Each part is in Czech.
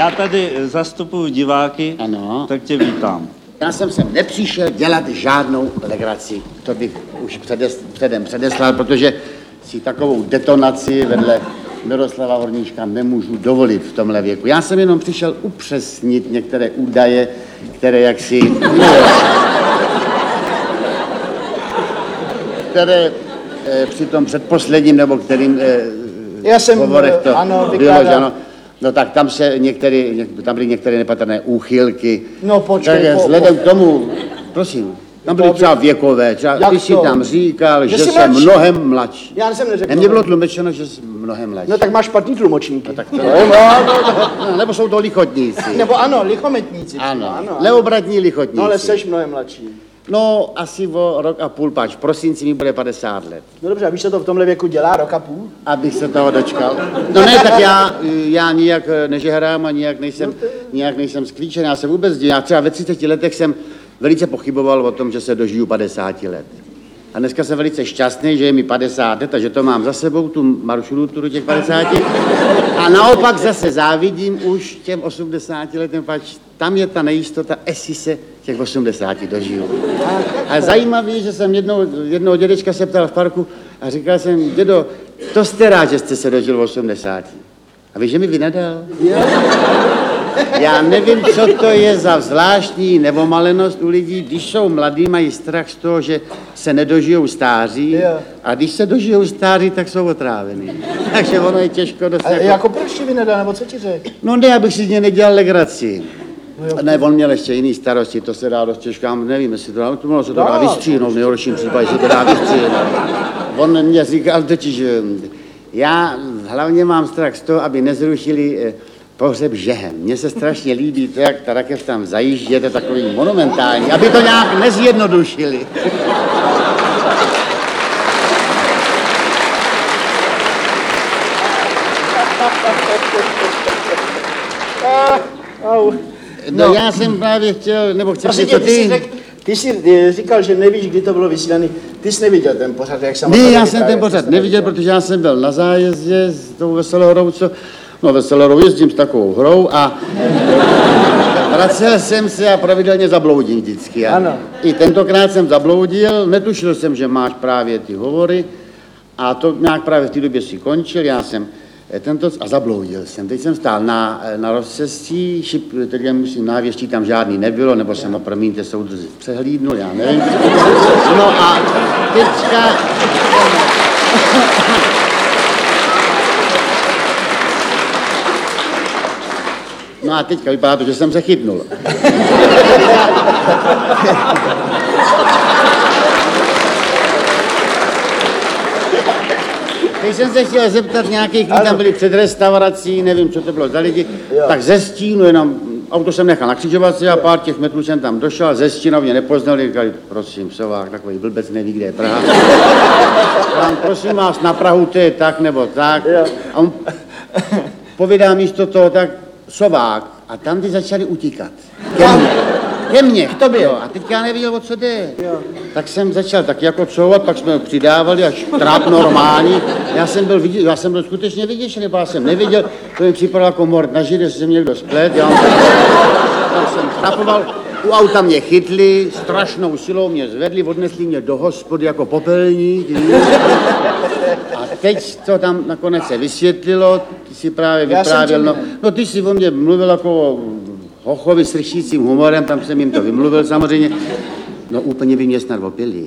Já tady zastupuju diváky, Ano. tak tě vítám. Já jsem sem nepřišel dělat žádnou legraci. To bych už předem předeslal, protože si takovou detonaci vedle Miroslava Horníčka nemůžu dovolit v tomhle věku. Já jsem jenom přišel upřesnit některé údaje, které jaksi... které při tom předposledním, nebo kterým hovorech to bylo, že ano. No tak tam byly některé nepatrné úchylky. No počkej. Tak vzhledem k tomu, prosím, tam byly třeba věkové, ty si tam říkal, že jsem mnohem mladší. Já jsem neřekl. Mně bylo tlumočeno, že jsem mnohem mladší. No tak máš špatný tlumočníky. No, tak to nebo jsou to lichotníci. Nebo ano, lichometníci. Ano, neobratní lichotníci. No ale seš mnohem mladší. No, asi o rok a půl, pač. V prosinci mi bude 50 let. No dobře, a víš, co to v tomhle věku dělá, rok a půl? Abych se toho dočkal. No ne, tak já nijak nežehrám a nijak nejsem sklíčen. Já se vůbec, já třeba ve 30 letech jsem velice pochyboval o tom, že se dožiju 50 let. A dneska jsem velice šťastný, že je mi 50 let a že to mám za sebou, tu maršruturu těch 50. A naopak zase závidím už těm 80 letem, pač tam je ta nejistota, jestli se těch 80 dožiju. A zajímavé, že jsem jednoho dědečka se ptal v parku a říkal jsem, dědo, to jste rád, že jste se dožil 80. A víš, že mi vynadal? Já nevím, co to je za zvláštní nevomalenost u lidí, když jsou mladí, mají strach z toho, že se nedožijou stáří, a když se dožijou stáří, tak jsou otrávený. Takže ono je těžko dost. A jako proč ti vynadal, nebo co ti řekl? No ne, abych si z něj nedělal legraci. Ne, on měl ještě jiný starosti, to se dá dost těžká, nevím, jestli to dá vystříhnout, v nejhorším případě se to dá vystříhnout. On mě říkal totiž, že já hlavně mám strach z toho, aby nezrušili pohřeb žehem. Mně se strašně líbí to, jak ta rakev tam zajíždí, je to takový monumentální, aby to nějak nezjednodušili. No já jsem právě chtěl, nebo chci si to ty... Ty jsi říkal, že nevíš, kdy to bylo vysílané. Ty jsi neviděl ten pořad, jak jsem... Ne, já jsem ten pořad neviděl, protože já jsem byl na zájezdě s tou Veselou hrou, Veselou hrou jezdím s takovou hrou a vracel jsem se a pravidelně zabloudím vždycky. Ano. I tentokrát jsem zabloudil, netušil jsem, že máš právě ty hovory a to nějak právě v té době si končil, já jsem a zabloudil jsem. Teď jsem stál na rozcestí, teď musím návěstí, tam žádný nebylo, nebo jsem ho, promiňte, soudruzi, přehlídnul, já nevím. No a teďka... No a teďka vypadá to, že jsem se chytnul. Teď jsem se chtěl zeptat nějakých lidí, tam byli před restaurací, nevím, co to bylo za lidi, tak ze stínu jenom, auto jsem nechal na křižovatce a pár těch metrů jsem tam došel, ze stínu mě nepoznali, říkali, prosím, Sovák, takový blbec neví, kde je Praha. Tam, prosím vás, na Prahu to je tak nebo tak. A on povídá místo toho tak, Sovák, a tam ty začali utíkat. Ke mně, k tobě. A teď já nevěděl, o co jde. Tak jsem začal tak jako couvat, pak jsme přidávali až tráp normální. Já jsem byl skutečně vyděšený, já jsem nevěděl, to mi připadalo jako mord na židě, že jsem někdo splet. Tak jsem trapoval, u auta mě chytli, strašnou silou mě zvedli, odnesli mě do hospody jako popelník. A teď to tam nakonec se vysvětlilo, ty si právě vyprávěl, no ty si o mě mluvil jako o hochovi s ršícím humorem, tam jsem jim to vymluvil samozřejmě. No úplně by mě snad opili.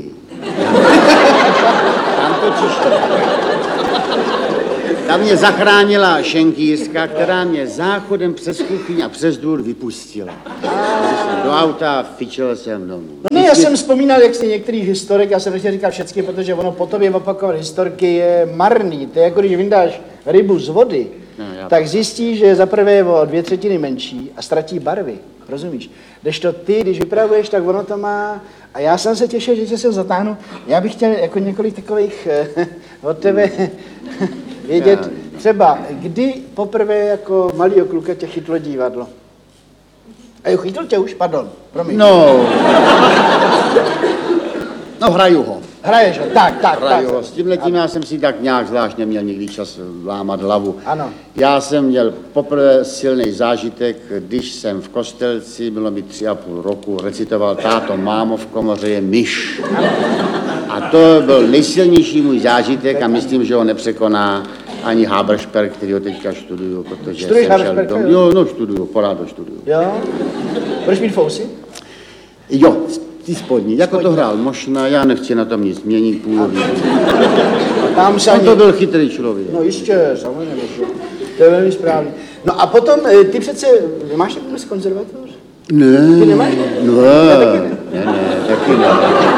Tam mě zachránila šenkýřka, která mě záchodem přes kuchyň a přes dvůr vypustila. Do auta a fičel jsem domů. No ne, já jsem vzpomínal, jak si některý historik, já jsem nechtěl říkat všechny, protože ono po tobě opakovat historky je marný. To je jako když vyndáš rybu z vody, tak zjistíš, že zaprvé je o 2/3 menší a ztratí barvy. Rozumíš? Kdežto ty, když vypravuješ, tak ono to má... A já jsem se těšil, že tě sem zatáhnu. Já bych chtěl jako několik takových od tebe vědět. Třeba, kdy poprvé jako malýho kluka tě chytlo divadlo? A chytl tě už? Pardon, promiň. No, hraju ho. Hraješ ho, tak. Hraju ho. S tímhletím já jsem si tak nějak zvlášť neměl nikdy čas lámat hlavu. Ano. Já jsem měl poprvé silný zážitek, když jsem v Kostelci, bylo mi 3,5 roku, recitoval Táto, mámo, v komoře je myš. A to byl nejsilnější můj zážitek a myslím, že ho nepřekoná ani Haberšperk, který ho teďka študuju, protože Studuješ jsem šel Haberšperka, do... Jo, no študuju, pořád to študuju. Jo? Budeš mít fousy? Jo, ty spodní, jako to hrál Mošna, já nechci na tom nic měnit, původně. Tam se On ani... to byl chytrý člověk. No jistě, samozřejmě. To je velmi správně. No a potom, ty přece, máš takovou konzervatoř? Ne, Ty nemáš? ne, taky ne.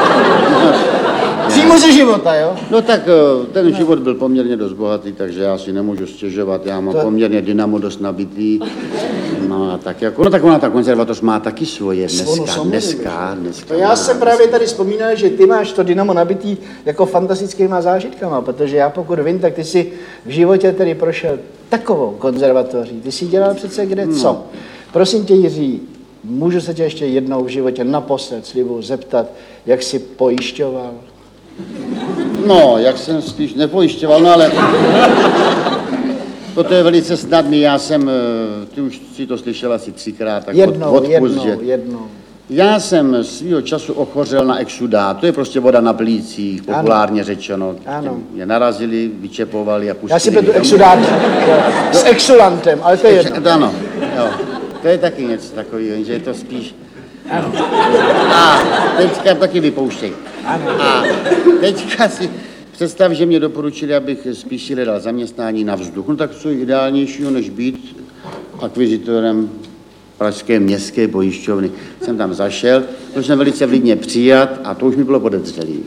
Přímo ze života, jo? No tak ten život byl poměrně dost bohatý, takže já si nemůžu stěžovat, já mám poměrně dynamo dost nabitý. No a tak jako, no tak ona ta konzervatoř má taky svoje dneska. To já jsem právě tady vzpomínal, že ty máš to dynamo nabitý jako fantastickýma zážitkama, protože já pokud vím, tak ty si v životě tedy prošel takovou konzervatoří. Ty si dělal přece kde co. Prosím tě, Jiří, můžu se tě ještě jednou v životě naposled slibuju zeptat, jak jsi pojišťoval? No, jak jsem spíš nepojišťoval, no ale... Toto je velice snadný, já jsem, ty už si to slyšel asi 3krát, tak jednou. Já jsem svýho času ochořel na exudát, to je prostě voda na plících, populárně řečeno. Ano. Mě narazili, vyčepovali a pustili. Já si pletu exudát s exulantem, ale to je jedno. Ano, jo. To je taky něco takového, že je to spíš... Ano. A teďka taky vypouštěj. Ano. A teďka si představ, že mě doporučili, abych spíš hledal zaměstnání na vzduch. No tak co ideálnějšího, než být akvizitorem pražské městské pojišťovny. Jsem tam zašel, to jsem velice vlídně přijat a to už mi bylo podezřelý.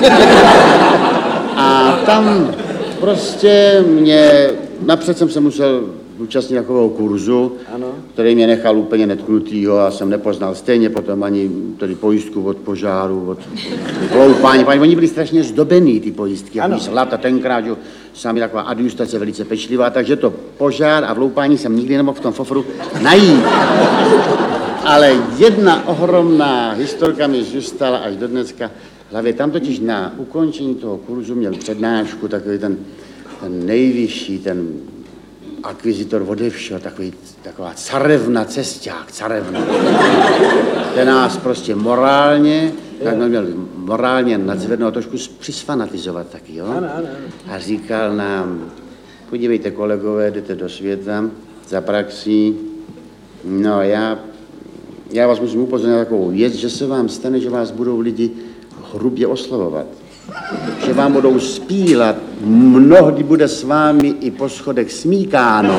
A tam prostě napřed jsem se musel účastnit takového kurzu, který mě nechal úplně netknutýho a jsem nepoznal stejně potom ani tedy pojistku od požáru, od vloupání. Oni byli strašně zdobený, ty pojistky, jako zlata tenkrát, že sami taková adjustace velice pečlivá, takže to požár a vloupání jsem nikdy nemohl v tom fofru najít. Ale jedna ohromná historka mi zůstala až do dneska v hlavě. Tam totiž na ukončení toho kurzu měl přednášku takový ten nejvyšší, ten akvizitor ode všeho, taková carevna, cesták, carevna. Ten nás prostě morálně, tak měl morálně nadzvednout, trošku přisfanatizovat taky, jo? Ano. A říkal nám, podívejte kolegové, jdete do světa za praxí, no já vás musím upozornit na takovou věc, že se vám stane, že vás budou lidi hrubě oslovovat. Že vám budou spílat, mnohdy bude s vámi i po schodech smíkáno.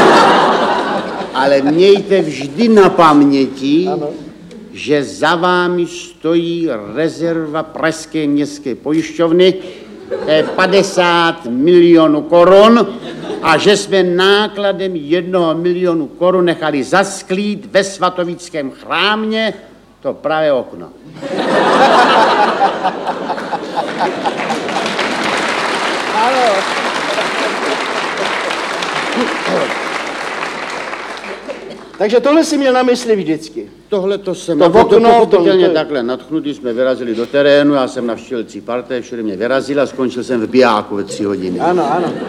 Ale mějte vždy na paměti, že za vámi stojí rezerva Pražské městské pojišťovny, to je 50 milionů korun, a že jsme nákladem 1 milionu korun nechali zasklít ve svatovickém chrámě to pravé okno. Ano. Takže tohle si měl na mysli vždycky. Tohle to jsem To okno, pochopitelně takhle nadchnutý, jsme vyrazili do terénu, já jsem navštívil 3 parté, všude mě vyrazil a skončil jsem v bijáku ve 3 hodiny. Ano.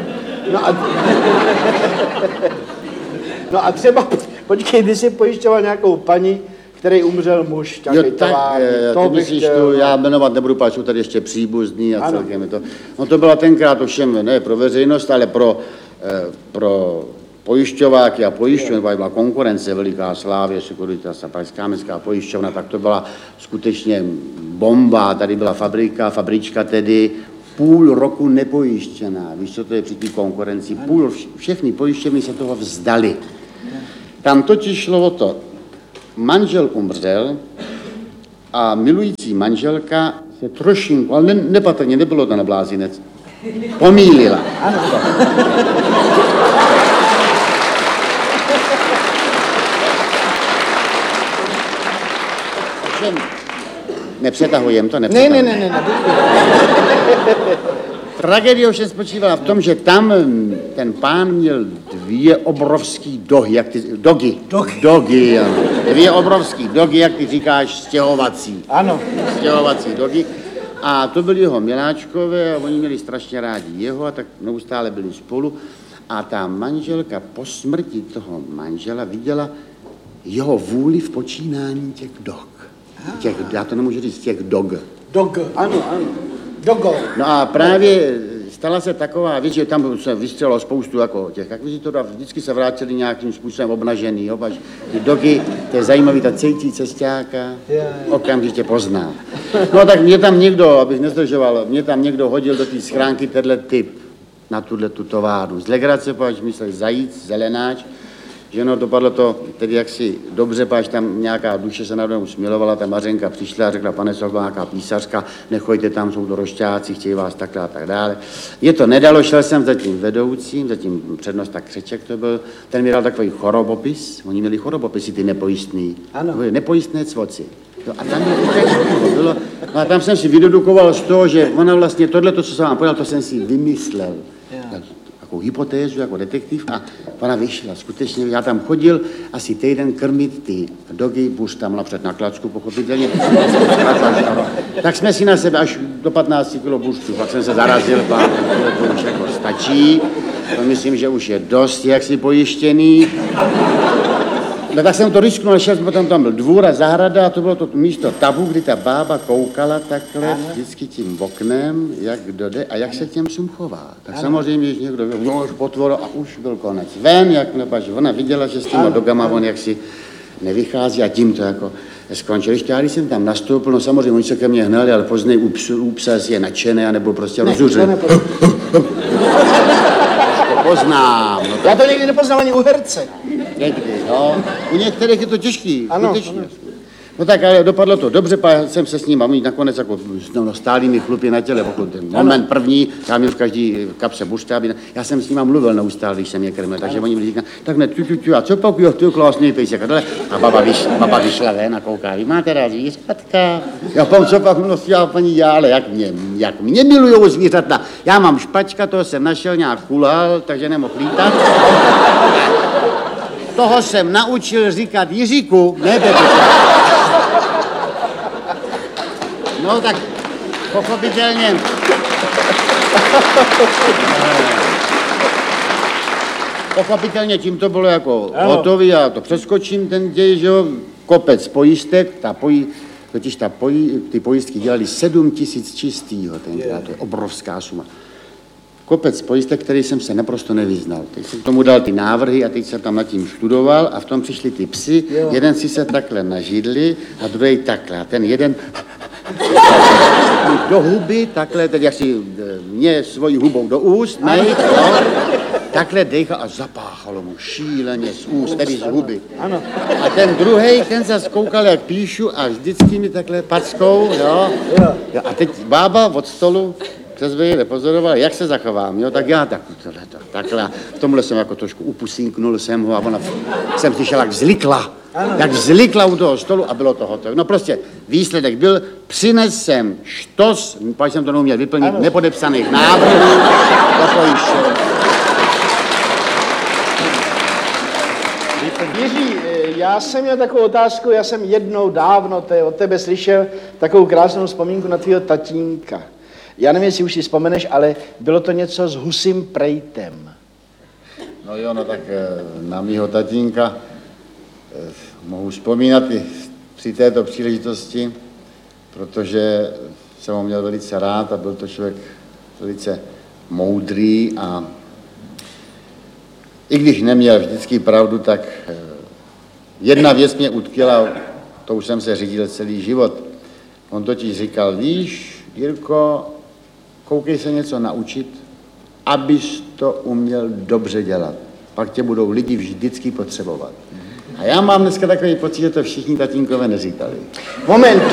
No a třeba, počkej, ty jsi pojišťoval nějakou paní, který umřel muž, nějaký továr. To myslíš tu, já jmenovat nebudu, páč, jsou tady ještě příbuzný a celkem je to. No to byla tenkrát ovšem ne pro veřejnost, ale pro pojišťováky a pojišťovny, byla konkurence veliká, Slávě, Securitas a Pražská městská pojišťovna, tak to byla skutečně bomba. Tady byla fabrička tedy, půl roku nepojištěná. Víš, co to je při té konkurenci? Všechny pojišťovny se toho vzdali. Tam totiž šlo o to, manžel umřel a milující manželka se trošinku, ale nepatrně, nebylo to na blázinec, pomýlila. Nepřetahujem to, nepřetahujem. Ne. Tragédie ovšem spočívala v tom, že tam ten pán měl 2 obrovský dogy, ano. 2 obrovský dogy, jak ty říkáš, stěhovací. Ano. Stěhovací dogy. A to byli jeho miláčkové a oni měli strašně rádi jeho a tak neustále byli spolu. A ta manželka po smrti toho manžela viděla jeho vůli v počínání těch dog. Já to nemůžu říct, těch dog. Dog, ano. Dogo. No a právě stala se taková věc, že tam se vystřelilo spoustu jako těch akvizitorů a vždycky se vrátili nějakým způsobem obnažený. Jo, ty dogy, to je zajímavý, ta cejtí cestáka, okamžitě pozná. No tak mě tam někdo, abych nezdržoval, mě tam někdo hodil do té schránky tenhle typ na tu továrnu. Z legrace, páč myslel zajíc, zelenáč, že no, dopadlo to tedy jaksi dobře, páč tam nějaká duše se nade mnou smilovala, ta Mařenka přišla a řekla, pane Sokolova, nějaká písařka, nechoďte tam, jsou to rošťáci, chtějí vás takhle a tak dále. Je to nedalo, šel jsem za tím vedoucím, za tím přednosta Křeček to byl, ten mi dal takový chorobopis, oni měli chorobopisy, ty nepojistný, nepojistné cvoci. No a tam bylo, no a tam jsem si vydedukoval z toho, že ona vlastně tohle, co jsem vám povedal, to jsem si vymyslel. Takovou hypotézu jako detektiv a ona vyšla. Skutečně, já tam chodil asi týden krmit ty dogy, buř tam napřed na klacku, pochopitelně. Tak jsme si na sebe až do 15 kg buřců, pak jsem se zarazil, to už jako stačí. To myslím, že už je dost jaksi pojištěný. No tak jsem to risknul, šel jsem, potom tam byl dvůr a zahrada a to bylo to místo tabu, kdy ta bába koukala takhle vždycky tím oknem, jak kdo jde a jak se těm psům chová. Tak samozřejmě, že někdo byl už potvoro a už byl konec. Ven, jakmile pač ona viděla, že s těma dogama on jaksi nevychází a tím to jako skončil. Ještě já, když jsem tam nastoupil, no samozřejmě oni se ke mně hnali, ale později u psa je nadšený, anebo prostě rozuřený. Poznám. No Já to někdy nepoznal ani u herce. Někdy, no. U některých je to těžký, ano, skutečně. Ano. No tak, ale dopadlo to dobře, jsem se s ním a my nakonec jako stáli mi chlupy na těle, pokud ten moment první, já měl v každý kapse buštáby, já jsem s ním mluvil neustále, když jsem je krmil, takže oni mi říkali, tak ne, a co pak, jo, ty krásný pejsek a tohle. A baba vyšla ven a kouká, vy máte rád zvířatka? Já pám, co pak, no já paní, ale jak mě milujou zvířata. Já mám špačka, toho jsem našel, nějak kulhal, takže nemohl lítat. Toho jsem naučil říkat Jiříku, ne Bebičku. No tak pochopitelně. Pochopitelně tím to bylo jako hotový, já to přeskočím ten děj, že jo, kopec pojistek, ty pojistky dělali 7 000 čistýho tenkrát, to je obrovská suma. Kopec pojistek, který jsem se naprosto nevyznal. Teď jsem tomu dal ty návrhy a teď jsem tam nad tím studoval a v tom přišli ty psy, jeden si se takhle na židli a druhý takhle. A ten jeden do huby, takhle, tedy jak si mě svojí hubou do úst, takhle dejchal a zapáchalo mu šíleně z úst, tedy z huby. Ano. A ten druhej, ten zas koukal, jak píšu a vždycky mi takhle packou, jo. A teď bába od stolu přes vejle pozorovala, jak se zachovám, jo, tak já takhle. V tomhle jsem jako trošku upusínknul jsem ho a ona jsem slyšel, jak vzlikla u toho stolu a bylo to hotové. No prostě výsledek byl, přinesl jsem štos, pak jsem to neuměl vyplnit, nepodepsaných návrhů, Jiří, já jsem měl takovou otázku, já jsem jednou dávno od tebe slyšel takovou krásnou vzpomínku na tvýho tatínka. Já nevím, jestli už si vzpomeneš, ale bylo to něco s husím prejtem. No jo, no tak na mýho tatínka mohu vzpomínat i při této příležitosti, protože jsem ho měl velice rád a byl to člověk velice moudrý a i když neměl vždycky pravdu, tak jedna věc mě utkvěla, to už jsem se řídil celý život. On totiž říkal, víš, Jirko, koukej se něco naučit, abys to uměl dobře dělat. Pak tě budou lidi vždycky potřebovat. A já mám dneska takový pocit, že to všichni tatínkové neříkali. Moment.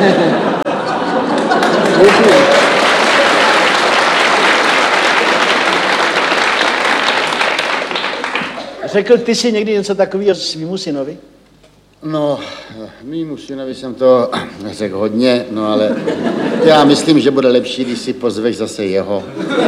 Řekl ty si někdy něco takového svýmu synovi? No, mýmu synovi jsem to řekl hodně, no ale já myslím, že bude lepší, když si pozveš zase jeho.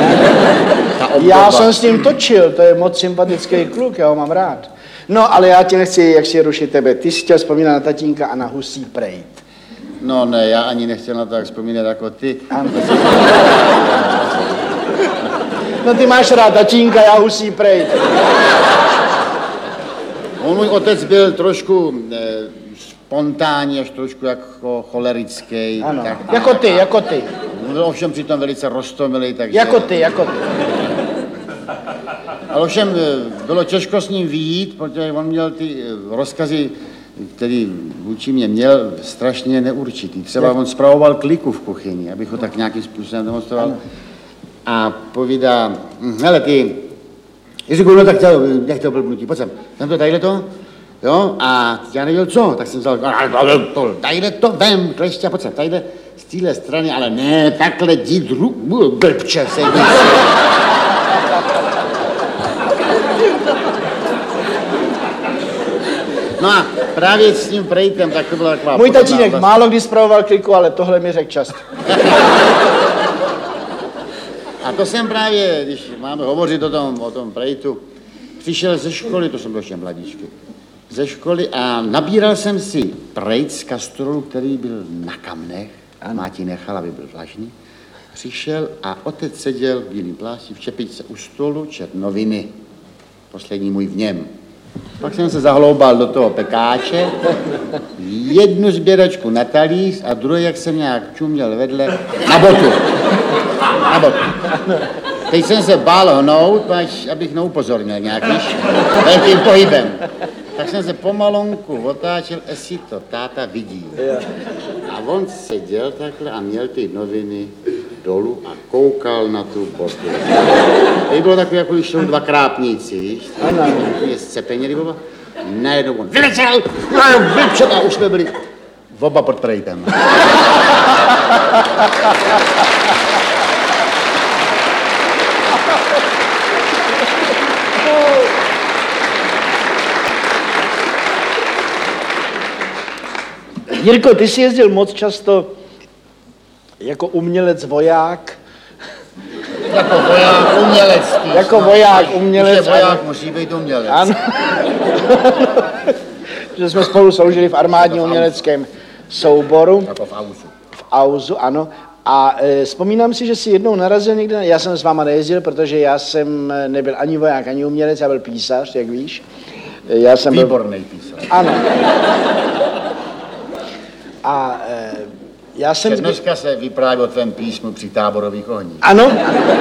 Já jsem s ním točil, to je moc sympatický kluk, já ho mám rád. No, ale já tě nechci, jak si rušit tebe. Ty jsi chtěl vzpomínat na tatínka a na husí prejt. No ne, já ani nechtěl na to tak vzpomínat jako ty. No ty máš rád tatínka, já husí prej. Můj otec byl trošku spontánní, až trošku jako cholerický. Ano, tak, jako ty. Byl ovšem přitom velice roztomilý, takže... Jako ty. Ale ovšem bylo těžko s ním vyjít, protože on měl ty rozkazy, který vůči mě měl, strašně neurčitý. Třeba on spravoval kliku v kuchyni, abych ho tak nějakým způsobem demonstroval. A povídá, hele ty, Jiříku, no tak jak to blbnutí, pojď sem, tam to tadyhle to, jo, a já nevěděl co, tak jsem vzal, tadyhle to, vem, kleště, pojď sem, tadyhle, z téhle strany, ale ne, takhle, jdi blbče, sedí. No a právě s tím prejtem, tak to byla taková... Můj tatínek málo kdy spravoval kliku, ale tohle mi řekl často. A to jsem právě, když máme hovořit o tom prejtu, přišel ze školy, to jsem byl ještě mladíčky, ze školy a nabíral jsem si prejt z kastrolu, který byl na kamnech, máti nechal, aby byl vlažný. Přišel a otec seděl v bílým plášti, v čepičce u stolu, čet noviny, poslední můj v něm. Pak jsem se zahloubal do toho pekáče, jednu sběračku na talíř a druhý, jak jsem nějak čuměl vedle, na botu. Teď jsem se bál hnout, abych neupozornil nějakým velkým pohybem. Tak jsem se pomalonku otáčel, jestli to táta vidí. A on seděl takhle a měl ty noviny dolů a koukal na tu botu. Teď bylo takové, jako když jsou dva krápníci, víš? Je scepeněli oba. Najednou on vyletěl, a už jsme byli oba pod prejtem. Jirko, ty jsi jezdil moc často jako umělec, voják. Jako voják, umělec. Jako voják, umělec. Voják musí být umělec. Ano. Že jsme spolu sloužili v armádním uměleckém souboru. Jako v Auzu. V Auzu, ano. A vzpomínám si, že jsi jednou narazil někde, já jsem s váma nejezdil, protože já jsem nebyl ani voják, ani umělec, já byl písař, jak víš. Já jsem Výborný písař. Ano. A já jsem... Dneska se vypráví o tvém písmu při táborových ohních. Ano.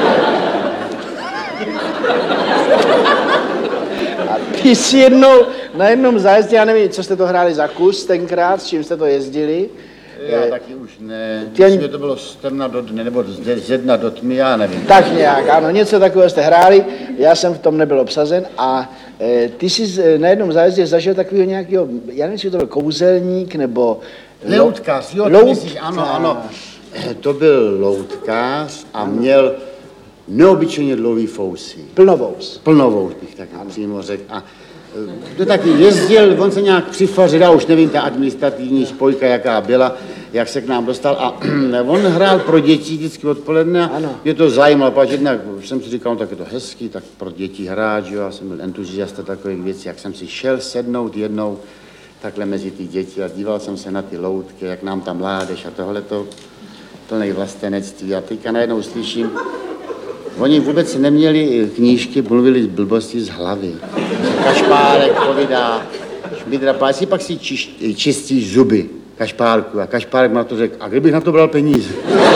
A ty jsi jednou, na jednom zájezdě, já nevím, co jste to hráli za kus tenkrát, s čím jste to jezdili. Já taky už ne. Myslím, že to bylo z temna do dne, nebo z jedna do tmy, já nevím. Tak nějak, ano, něco takového jste hráli, já jsem v tom nebyl obsazen a ty jsi na jednom zájezdě zažil takového nějakého, já nevím, jestli to byl kouzelník, nebo... Loutkář, jo, to myslíš, ano. To byl loutkář a měl neobyčejně dlouhý fousy. Plnovous bych tak přímo řekl. A to taky jezdil, on se nějak přifařil, já už nevím, ta administrativní spojka, jaká byla, jak se k nám dostal. A on hrál pro děti vždycky odpoledne. Mě to zajímalo, protože jednak jsem si říkal, no, tak je to hezký, tak pro děti hrát, že jo, já jsem byl entuziasta takových věcí, jak jsem si šel sednout jednou takhle mezi ty děti a díval jsem se na ty loutky, jak nám tam mládež a tohleto plnej vlastenectví. A teďka najednou slyším, oni vůbec neměli knížky, mluvili z blbosti z hlavy. Kašpárek povídá, Šmidra pásí, pak si čistíš zuby, Kašpárku. A Kašpárek na to řekl, a kdybych na to bral peníze?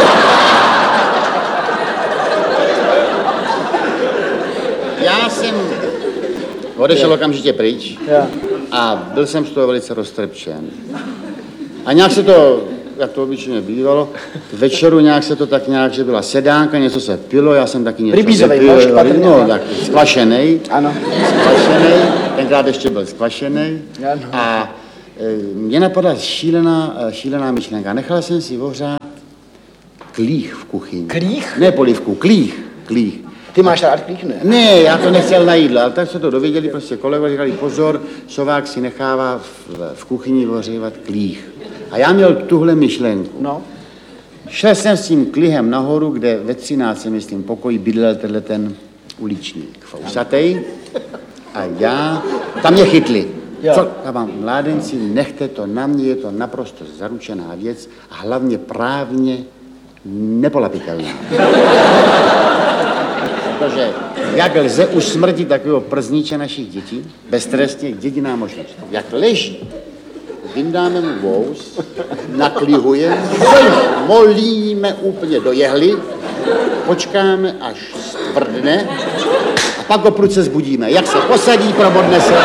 Já jsem odešel okamžitě pryč a byl jsem z toho velice roztrpčen. A nějak se to, jak to obyčejně bývalo, k večeru nějak se to tak nějak, že byla sedánka, něco se pilo, já jsem taky něco vypil. No, tak skvašenej. Ano. Skvašenej, tenkrát ještě byl skvašenej. A mě napadla šílená myšlenka. Nechal jsem si ohřát klích v kuchyni. Klích? Ne polivku, klích. Ty máš rád klích, ne? Ne, já to nechtěl na jídlo, ale tak se to dověděli prostě kolegové, říkali pozor, Sovák si nechává v kuchyni ohřívat klích. A já měl tuhle myšlenku. No. Šel jsem s tím klihem nahoru, kde ve 13. myslím pokoji bydlel ten uličník fousatej. A já, tam mě chytli. Jo. Co, já vám, mládenci, nechte to na mě, je to naprosto zaručená věc a hlavně právně nepolapitelná. Protože jak lze usmrtit takového przníče našich dětí? Beztrestně jediná možnost. Jak leží, vyndáme mu vous, naklihujeme, molíme úplně do jehly, počkáme, až stvrdne a pak ho prudce zbudíme. Jak se posadí, probodne se.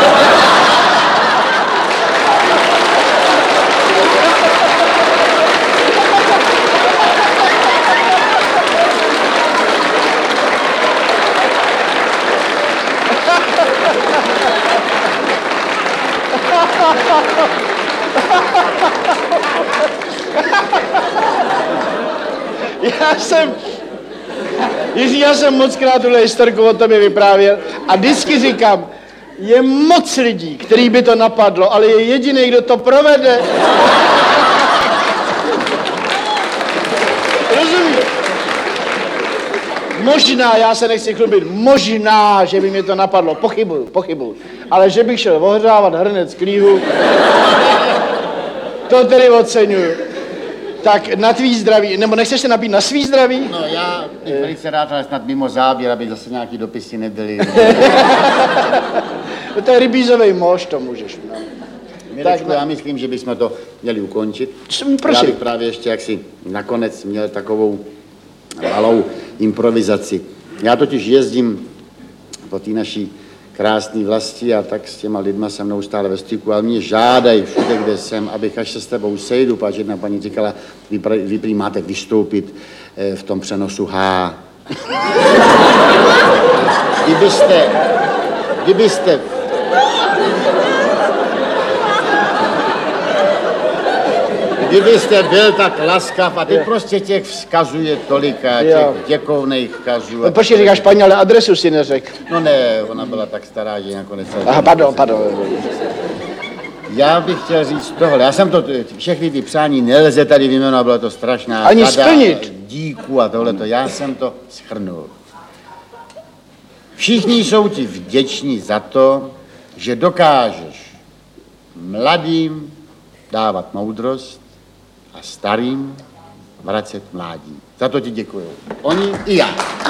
Já jsem mockrát tuhle historku o tobě vyprávěl a vždycky říkám, je moc lidí, který by to napadlo, ale je jediný, kdo to provede. Rozumíš? Možná, já se nechci chlubit, možná, že by mě to napadlo, pochybuju, ale že bych šel ohřávat hrnec klíhu, to tedy oceňuju. Tak na tvý zdraví, nebo nechceš se napít na svý zdraví? No já bych velice rád, ale snad mimo záběr, aby zase nějaký dopisy nebyly. To je rybízovej mož, to můžeš. No. Mirečku, já myslím, že bychom to měli ukončit. Prosím. Já bych právě ještě jaksi nakonec měl takovou malou improvizaci. Já totiž jezdím po té naší krásné vlasti a tak s těma lidma se mnou stále ve styku, ale mě žádají všude, kde jsem, abych až se s tebou sejdu, páč jedna paní říkala, vy prý máte vystoupit v tom přenosu H. Kdybyste byl tak laskav a teď prostě těch vzkazuje tolika, těch děkovných vzkazů. No, počkej, říkáš paní, ale adresu si neřekl. No ne, ona byla tak stará, že nakonec... Aha, pardon. Já bych chtěl říct tohle, já jsem to, všechny ty přání nelze tady vyjmenovat, byla to strašná... Ani splnit. Díku a tohleto, já jsem to shrnul. Všichni jsou ti vděční za to, že dokážeš mladým dávat moudrost a starým vracet mládí. Za to ti děkuju. Oni i já.